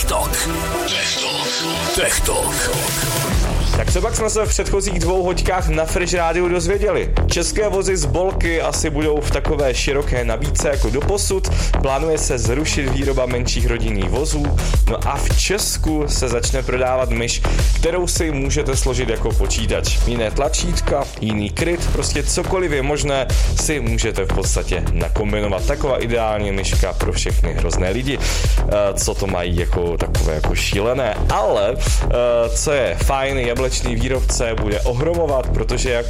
Tech Talk. Tak co pak jsme se v předchozích 2 hoďkách na Fresh Rádiu dozvěděli? České vozy z Bolky asi budou v takové široké nabídce jako doposud, plánuje se zrušit výroba menších rodinných vozů, no a v Česku se začne prodávat myš, kterou si můžete složit jako počítač. Jiné tlačítka, jiný kryt, prostě cokoliv je možné si můžete v podstatě nakombinovat. Taková ideální myška pro všechny hrozné lidi, co to mají jako takové jako šílené, ale co je fajn, jablečný výrobce bude ohromovat, protože jak